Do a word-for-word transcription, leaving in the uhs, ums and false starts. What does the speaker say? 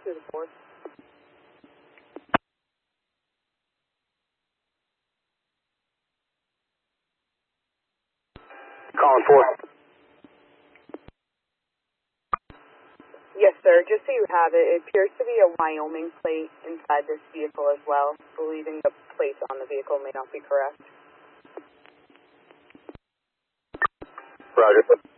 to the fourth. Calling four. Yes, sir. Just so you have it, it appears to be a Wyoming plate inside this vehicle as well. Believing the plates on the vehicle may not be correct. Roger.